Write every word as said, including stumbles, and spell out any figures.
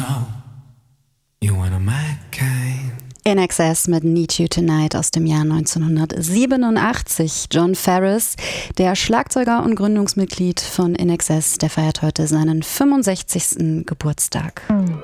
know you one of my kind. In Excess mit Need You Tonight aus dem Jahr neunzehnhundertsiebenundachtzig. Jon Farriss, der Schlagzeuger und Gründungsmitglied von In Excess, der feiert heute seinen fünfundsechzigsten Geburtstag. Mhm.